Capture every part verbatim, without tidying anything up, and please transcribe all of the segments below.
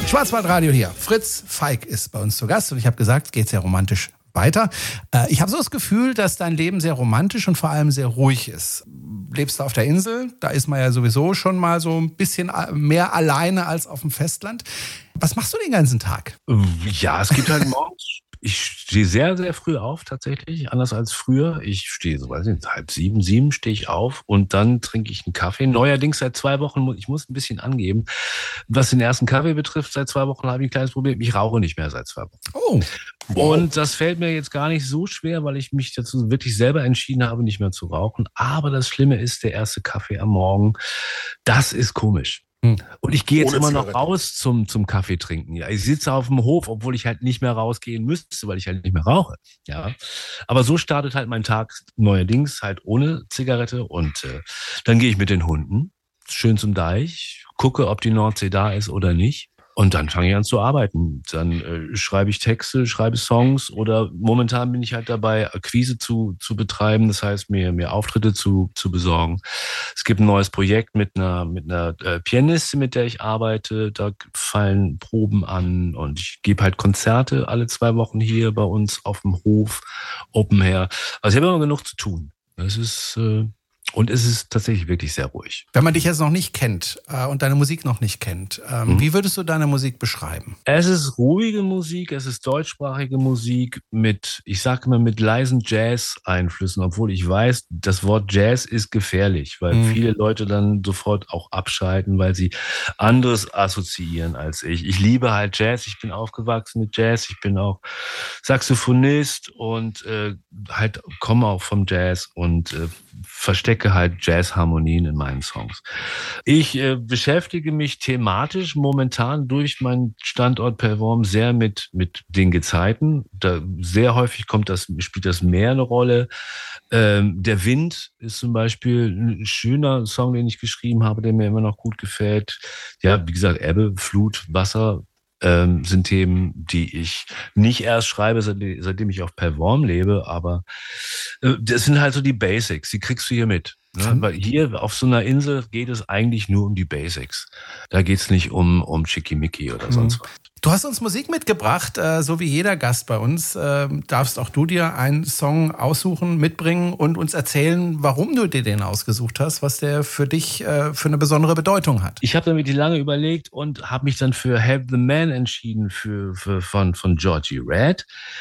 Schwarzwaldradio hier. Fritz Feig ist bei uns zu Gast und ich habe gesagt, es geht sehr romantisch weiter. Äh, ich habe so das Gefühl, dass dein Leben sehr romantisch und vor allem sehr ruhig ist. Lebst du auf der Insel, da ist man ja sowieso schon mal so ein bisschen mehr alleine als auf dem Festland. Was machst du den ganzen Tag? Ja, es gibt halt morgens. Ich stehe sehr, sehr früh auf tatsächlich, anders als früher. Ich stehe so, weiß nicht, halb sieben, sieben stehe ich auf und dann trinke ich einen Kaffee. Neuerdings seit zwei Wochen, ich muss ein bisschen angeben, was den ersten Kaffee betrifft, seit zwei Wochen habe ich ein kleines Problem. Ich rauche nicht mehr seit zwei Wochen. Oh. Wow. Und das fällt mir jetzt gar nicht so schwer, weil ich mich dazu wirklich selber entschieden habe, nicht mehr zu rauchen. Aber das Schlimme ist, der erste Kaffee am Morgen, das ist komisch. Und ich gehe jetzt Ohne immer Zigarette. noch raus zum, zum Kaffee trinken. Ja, ich sitze auf dem Hof, obwohl ich halt nicht mehr rausgehen müsste, weil ich halt nicht mehr rauche. Ja, aber so startet halt mein Tag neuerdings halt ohne Zigarette und äh, dann gehe ich mit den Hunden schön zum Deich, gucke, ob die Nordsee da ist oder nicht. Und dann fange ich an zu arbeiten. Dann äh, schreibe ich Texte, schreibe Songs oder momentan bin ich halt dabei, Akquise zu, zu betreiben. Das heißt, mir, mir Auftritte zu, zu besorgen. Es gibt ein neues Projekt mit einer, mit einer äh, Pianistin, mit der ich arbeite. Da fallen Proben an und ich gebe halt Konzerte alle zwei Wochen hier bei uns auf dem Hof, Open Air. Also ich habe immer genug zu tun. Das ist... Äh, Und es ist tatsächlich wirklich sehr ruhig. Wenn man dich jetzt noch nicht kennt äh, und deine Musik noch nicht kennt, ähm, mhm. wie würdest du deine Musik beschreiben? Es ist ruhige Musik, es ist deutschsprachige Musik mit, ich sage immer, mit leisen Jazz-Einflüssen, obwohl ich weiß, das Wort Jazz ist gefährlich, weil mhm. viele Leute dann sofort auch abschalten, weil sie anderes assoziieren als ich. Ich liebe halt Jazz, ich bin aufgewachsen mit Jazz, ich bin auch Saxophonist und äh, halt komme auch vom Jazz und äh, verstecke halt Jazzharmonien in meinen Songs. Ich äh, beschäftige mich thematisch momentan durch meinen Standort Pellworm sehr mit mit den Gezeiten. Da sehr häufig kommt das spielt das Meer eine Rolle. Ähm, der Wind ist zum Beispiel ein schöner Song, den ich geschrieben habe, der mir immer noch gut gefällt. Ja, wie gesagt, Ebbe, Flut, Wasser. Ähm, sind Themen, die ich nicht erst schreibe, seitdem, seitdem ich auf Pellworm lebe, aber äh, das sind halt so die Basics, die kriegst du hier mit. Ne? Weil hier auf so einer Insel geht es eigentlich nur um die Basics. Da geht es nicht um, um Schickimicki oder mhm. sonst was. Du hast uns Musik mitgebracht, äh, so wie jeder Gast bei uns. Äh, darfst auch du dir einen Song aussuchen, mitbringen und uns erzählen, warum du dir den ausgesucht hast, was der für dich äh, für eine besondere Bedeutung hat. Ich habe damit lange überlegt und habe mich dann für Help the Man entschieden für, für, von, von Georgie Red,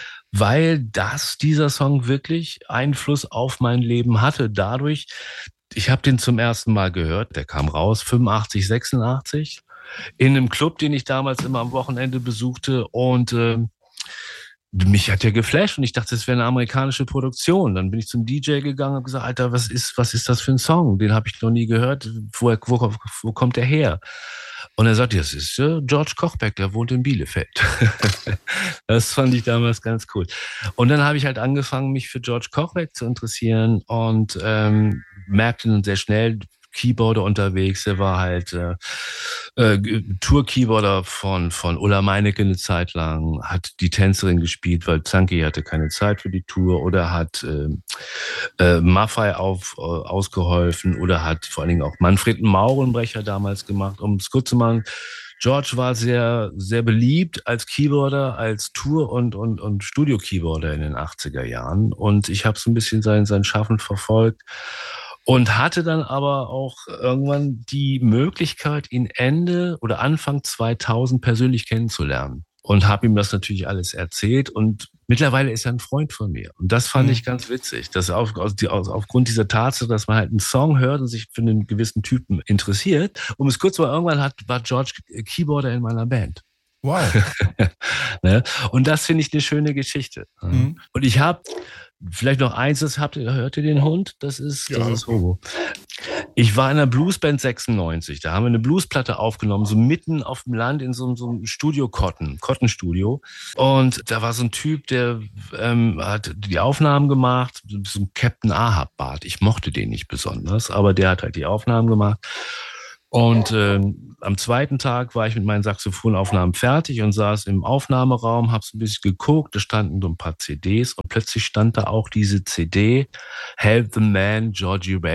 weil das, dieser Song wirklich Einfluss auf mein Leben hatte. Dadurch, ich habe den zum ersten Mal gehört, der kam raus, fünfundachtzig, sechsundachtzig. In einem Club, den ich damals immer am Wochenende besuchte und äh, mich hat der geflasht und ich dachte, das wäre eine amerikanische Produktion. Dann bin ich zum D J gegangen und habe gesagt, Alter, was ist, was ist das für ein Song? Den habe ich noch nie gehört. Wo, wo, wo kommt der her? Und er sagte, das ist äh, George Kochbeck, der wohnt in Bielefeld. Das fand ich damals ganz cool. Und dann habe ich halt angefangen, mich für George Kochbeck zu interessieren und ähm, merkte dann sehr schnell, Keyboarder unterwegs, der war halt äh, äh, Tour-Keyboarder von von Ulla Meinecke eine Zeit lang, hat die Tänzerin gespielt, weil Zanki hatte keine Zeit für die Tour oder hat äh, äh, Maffei auf, äh, ausgeholfen oder hat vor allen Dingen auch Manfred Maurenbrecher damals gemacht. Um es kurz zu machen, George war sehr sehr beliebt als Keyboarder, als Tour- und und und Studio-Keyboarder in den achtziger Jahren und ich habe so ein bisschen sein sein Schaffen verfolgt. Und hatte dann aber auch irgendwann die Möglichkeit, ihn Ende oder Anfang zweitausend persönlich kennenzulernen. Und habe ihm das natürlich alles erzählt. Und mittlerweile ist er ein Freund von mir. Und das fand mhm. ich ganz witzig. Dass auf, aus, aus, aufgrund dieser Tatsache, dass man halt einen Song hört und sich für einen gewissen Typen interessiert. Um es kurz mal, irgendwann hat, war George Keyboarder in meiner Band. Wow. Ne? Und das finde ich eine schöne Geschichte. Mhm. Und ich habe vielleicht noch eins, das habt ihr, hört ihr den Hund? Das ist, ja. das ist Hobo. Ich war in einer Bluesband sechsundneunzig, da haben wir eine Bluesplatte aufgenommen, so mitten auf dem Land in so, so einem Studio Cotton, Cotton Studio. Und da war so ein Typ, der ähm, hat die Aufnahmen gemacht, so ein Captain Ahab Bart. Ich mochte den nicht besonders, aber der hat halt die Aufnahmen gemacht. Und ähm, am zweiten Tag war ich mit meinen Saxophonaufnahmen fertig und saß im Aufnahmeraum, hab's ein bisschen geguckt, da standen so ein paar C Ds und plötzlich stand da auch diese C D Help the Man, Georgie Red,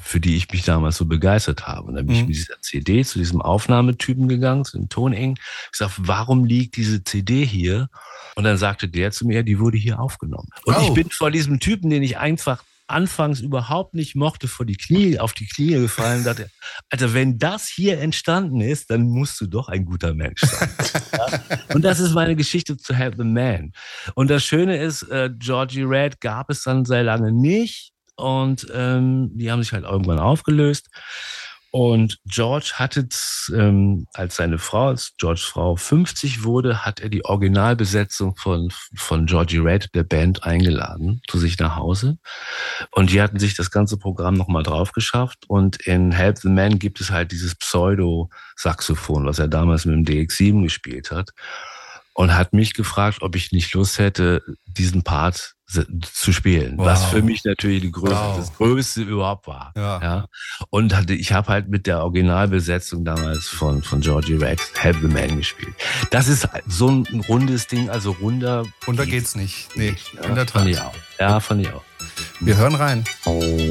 für die ich mich damals so begeistert habe. Und dann bin mhm. ich mit dieser C D zu diesem Aufnahmetypen gegangen, zu dem Toneng. Ich sag, warum liegt diese C D hier? Und dann sagte der zu mir, die wurde hier aufgenommen. Und oh. ich bin vor diesem Typen, den ich einfach anfangs überhaupt nicht mochte, vor die Knie, auf die Knie gefallen und dachte, Alter, wenn das hier entstanden ist, dann musst du doch ein guter Mensch sein. Ja? Und das ist meine Geschichte zu Help the Man. Und das Schöne ist, äh, Georgie Red gab es dann sehr lange nicht und ähm, die haben sich halt irgendwann aufgelöst. Und George hatte, ähm, als seine Frau, als Georges Frau fünfzig wurde, hat er die Originalbesetzung von, von Georgie Red, der Band, eingeladen zu sich nach Hause. Und die hatten sich das ganze Programm nochmal drauf geschafft. Und in Help the Man gibt es halt dieses Pseudo-Saxophon, was er damals mit dem D X sieben gespielt hat. Und hat mich gefragt, ob ich nicht Lust hätte, diesen Part zu spielen, wow. was für mich natürlich die Größte, wow. das Größte überhaupt war. Ja. Ja. Und hatte, ich habe halt mit der Originalbesetzung damals von, von Georgie Red Help the Man gespielt. Das ist so ein rundes Ding, also runder. Runder geht's nicht. Nee, ja, in der Tat. Fand ich auch. Ja, fand ich auch. Wir hören rein.